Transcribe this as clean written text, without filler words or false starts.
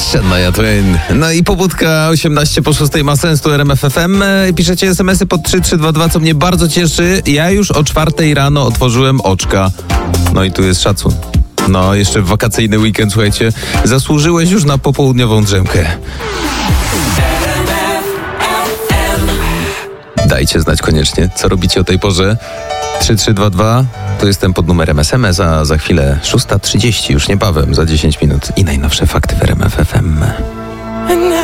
Shania Twain. No i pobudka 18 po 6 ma sens, tu RMF FM. Piszecie SMS-y pod 3322, co mnie bardzo cieszy. Ja już o 4 rano otworzyłem oczka. No i tu jest szacun. No, jeszcze w wakacyjny weekend, słuchajcie, zasłużyłeś już na popołudniową drzemkę. Dajcie znać koniecznie, co robicie o tej porze. 3322, to jestem pod numerem SMS, a za chwilę 6:30, już niebawem, za 10 minut i najnowsze fakty w RMF FM.